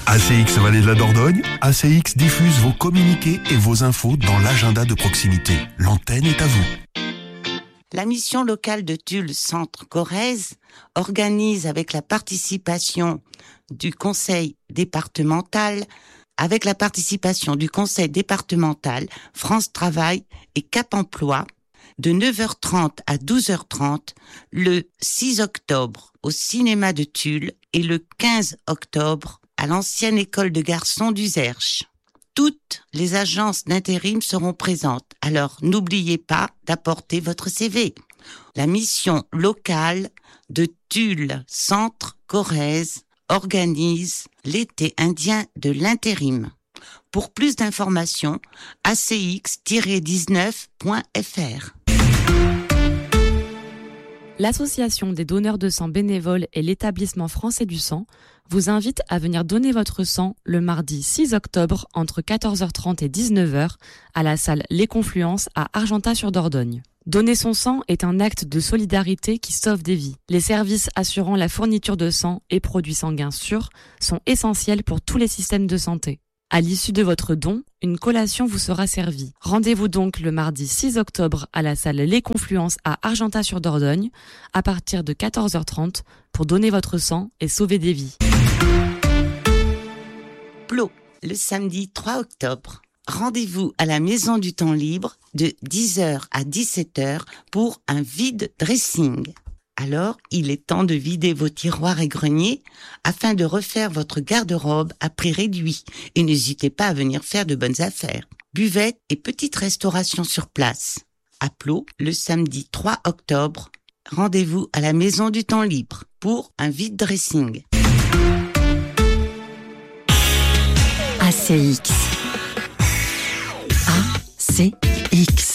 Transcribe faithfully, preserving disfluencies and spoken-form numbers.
A C X Vallée de la Dordogne, A C X diffuse vos communiqués et vos infos dans l'agenda de proximité. L'antenne est à vous. La mission locale de Tulle Centre-Corrèze organise avec la participation du conseil départemental, avec la participation du conseil départemental France Travail et Cap Emploi, de neuf heures trente à douze heures trente, le six octobre au cinéma de Tulle et le quinze octobre à l'ancienne école de garçons d'Uzerche. Toutes les agences d'intérim seront présentes, alors n'oubliez pas d'apporter votre C V. La mission locale de Tulle Centre-Corrèze organise l'été indien de l'intérim. Pour plus d'informations, a c x tiret dix-neuf point f r. L'Association des donneurs de sang bénévoles et l'Établissement français du sang vous invitent à venir donner votre sang le mardi six octobre entre quatorze heures trente et dix-neuf heures à la salle Les Confluences à Argentat-sur-Dordogne. Donner son sang est un acte de solidarité qui sauve des vies. Les services assurant la fourniture de sang et produits sanguins sûrs sont essentiels pour tous les systèmes de santé. À l'issue de votre don, une collation vous sera servie. Rendez-vous donc le mardi six octobre à la salle Les Confluences à Argentat-sur-Dordogne à partir de quatorze heures trente pour donner votre sang et sauver des vies. Plot, le samedi trois octobre. Rendez-vous à la Maison du Temps Libre de dix heures à dix-sept heures pour un vide dressing. Alors, il est temps de vider vos tiroirs et greniers afin de refaire votre garde-robe à prix réduit. Et n'hésitez pas à venir faire de bonnes affaires. Buvette et petite restauration sur place. À Plot, le samedi trois octobre, rendez-vous à la Maison du Temps Libre pour un vide dressing. A C X. A C X.